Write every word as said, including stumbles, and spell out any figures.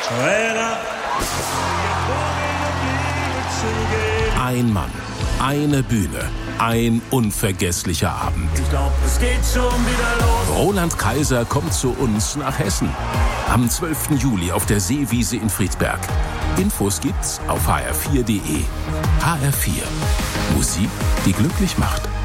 Ein Mann, eine Bühne, ein unvergesslicher Abend. Ich glaub, es geht schon wieder los. Roland Kaiser kommt zu uns nach Hessen. Am zwölften Juli auf der Seewiese in Friedberg. Infos gibt's auf h r vier punkt d e. H R vier. Musik, die glücklich macht.